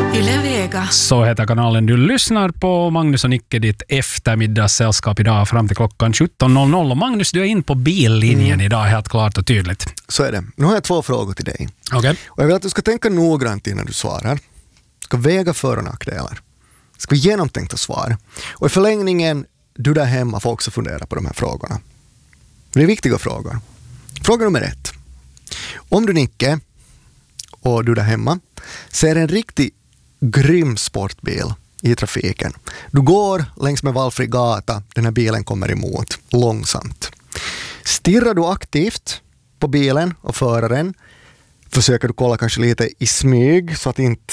Yle Vega. Så heter kanalen du lyssnar på. Magnus och Nicke, ditt eftermiddagssällskap idag fram till klockan 17.00. Och Magnus, du är in på billinjen idag, helt klart och tydligt. Så är det. Nu har jag 2 frågor till dig. Okej. Och jag vill att du ska tänka noggrant innan du svarar. Du ska väga för- och nackdelar. Det ska vara genomtänkta svar. Och i förlängningen, du där hemma får också fundera på de här frågorna. Det är viktiga frågor. Fråga nummer 1. Om du, Nicke, och du där hemma ser en riktigt grym sportbil i trafiken. Du går längs med valfri gata, den här bilen kommer emot långsamt. Stirrar du aktivt på bilen och föraren, försöker du kolla kanske lite i smyg så att inte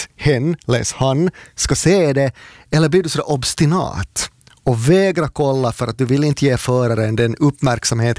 han ska se det, eller blir du så obstinat och vägrar kolla för att du vill inte ge föraren den uppmärksamhet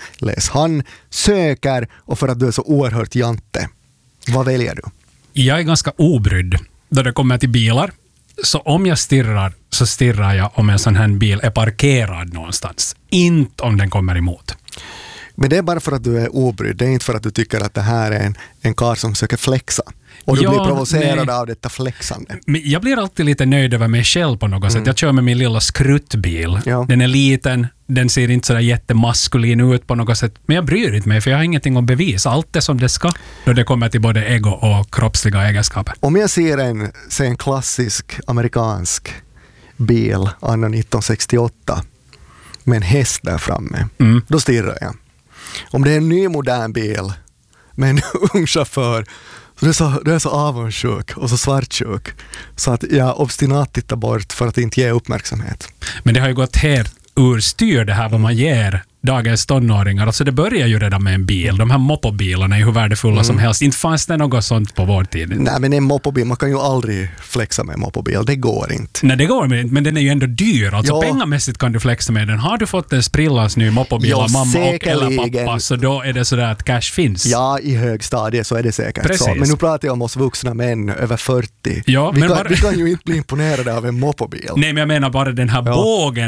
han söker och för att du är så oerhört jante. Vad väljer du? Jag är ganska obrydd då det kommer till bilar. Så om jag stirrar, så stirrar jag om en sån här bil är parkerad någonstans. Inte om den kommer emot. Men det är bara för att du är obrydd. Det är inte för att du tycker att det här är en karl som försöker flexa. Och du blir provocerad av detta flexande. Men jag blir alltid lite nöjd över mig själv på något sätt. Jag kör med min lilla skruttbil. Ja. Den är liten, den ser inte så där jättemaskulin ut på något sätt. Men jag bryr inte mig, för jag har ingenting att bevisa. Allt är som det ska då det kommer till både ego och kroppsliga egenskaper. Om jag ser en klassisk amerikansk bil anno 1968 med en häst där framme, då stirrar jag. Om det är en ny modern bil med en ung chaufför, så det är så avundsjuk och så svartsjuk så att jag obstinat tittar bort för att inte ge uppmärksamhet. Men det har ju gått helt ur styr det här vad man ger dagens tonåringar. Alltså det börjar ju redan med en bil. De här moppobilarna är ju hur värdefulla som helst. Inte fanns det något sånt på vår tid. Nej, men en moppobil, man kan ju aldrig flexa med en moppobil. Det går inte. Nej, det går inte, men den är ju ändå dyr. Alltså pengamässigt kan du flexa med den. Har du fått en sprillans ny moppobil av mamma och eller pappa, så då är det sådär att cash finns. Ja, i högstadiet så är det säkert. Precis. Så. Men nu pratar jag om oss vuxna män över 40. Ja, vi kan ju inte bli imponerade av en moppobil. Nej, men jag menar bara den här bågen